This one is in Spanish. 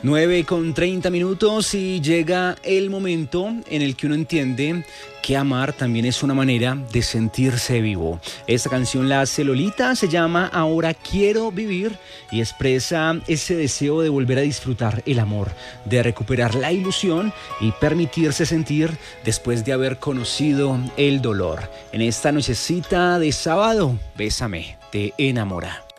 9:30 y llega el momento en el que uno entiende que amar también es una manera de sentirse vivo. Esta canción la hace Lolita, se llama Ahora Quiero Vivir y expresa ese deseo de volver a disfrutar el amor, de recuperar la ilusión y permitirse sentir después de haber conocido el dolor. En esta nochecita de sábado, Bésame, te enamora.